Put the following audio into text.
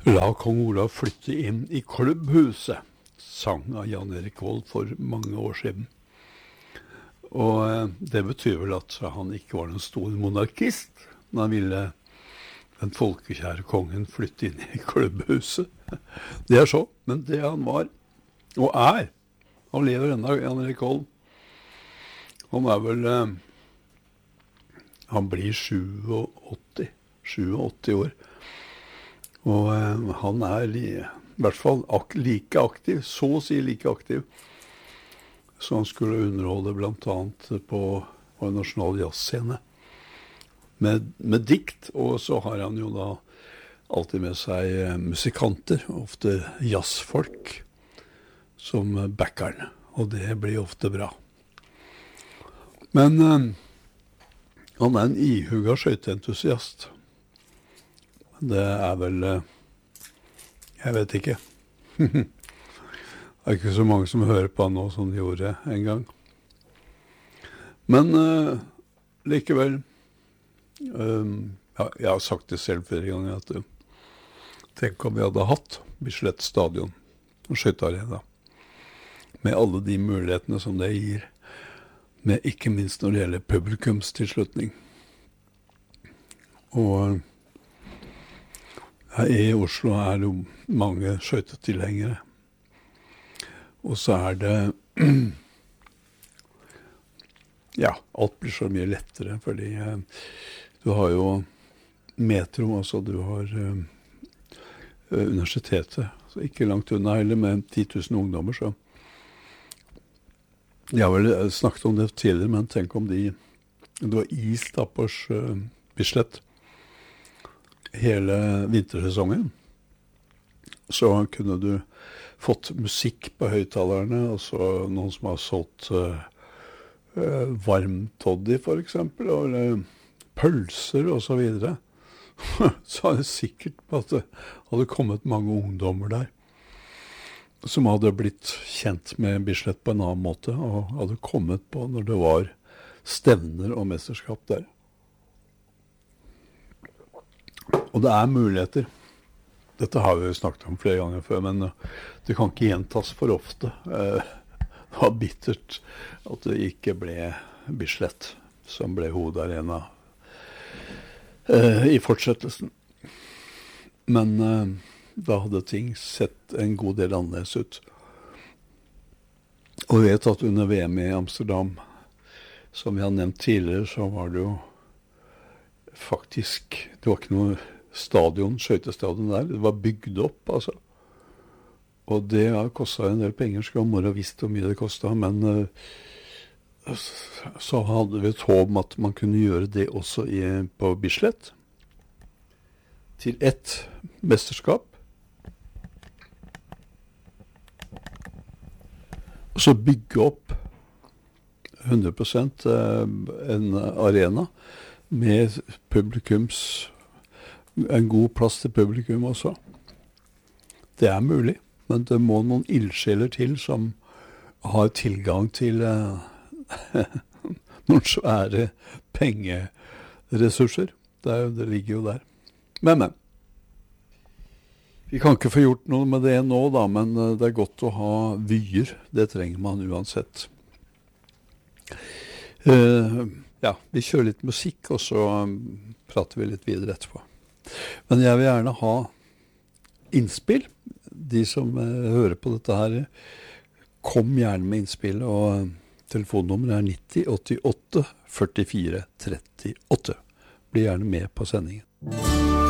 La kong Olav flytte inn i klubbhuset, sang av Jan Erik Vold for mange år siden. Og det betyr vel at han ikke var noen stor monarkist, men han ville den folkekjære kongen flytte inn i klubbhuset. Det er så, men det han var, og er, han lever ennå, Jan Erik Vold. Han er vel, han blir 87 år. Og han er i hvert fall like aktiv, så å si like aktiv, så han skulle underholde blant annet på en nasjonal jazzscene med dikt, og så har han jo da alltid med seg musikanter, ofte jazzfolk, som backeren, og det blir ofte bra. Men han er en ihugga skøyteentusiast. Det er vel, jeg vet ikke. Det er ikke så mange som hører på han nå som de gjorde en gang. Men likevel, ja, jeg har sagt det selv flere ganger, at tenk om vi hadde hatt Bislett Stadion og skøytearena, med alle de mulighetene som det gir, med ikke minst når det gjelder publikumstilslutning. Og her i Oslo er det jo mange skøytetilhengere. Og så er det, ja, alt blir så mye lettere, fordi du har jo Metro, altså du har universitetet, så ikke langt unna heller, med 10 000 ungdommer, så jeg har vel snakket om det tidligere, men tenk om du har is da på Bislett hele vintersesongen, så kunne du fått musikk på høyttalerne, og så noen som har solgt varm toddy for eksempel, eller pølser og så videre. Så er det sikkert at det hadde kommet mange ungdommer der, som hadde blitt kjent med Bislett på en annen måte, og hadde kommet på når det var stevner og mesterskap der. Og det er muligheter. Dette har vi jo snakket om flere ganger før, men det kan ikke gjentas for ofte. Det var bittert at det ikke ble Bislett som ble hovedarena i fortsettelsen. Men da hadde ting sett en god del annerledes ut. Og vi vet at under VM i Amsterdam, som vi har nevnt tidligere, så var det jo faktisk, det var ikke noe stadion, skøytestadion der, det var bygd opp, altså. Og det har kostet en del penger, skal man ha visst hvor mye det kostet, men så hadde vi et håp om at man kunne gjøre det også på Bislett, til ett mesterskap. Og så bygge opp 100% en arena med en god plass til publikum også. Det er mulig, men det må noen ildsjeler til som har tilgang til noen svære pengeressurser. Det ligger jo der. Men. Vi kan ikke få gjort noe med det nå da, men det er godt å ha vyer. Det trenger man uansett. Ja, vi kjører litt musikk, og så prater vi litt videre etterpå. Men jeg vil gjerne ha innspill. De som hører på dette her, kom gjerne med innspill, og telefonnummeret er 90 88 44 38. Bli gjerne med på sendingen.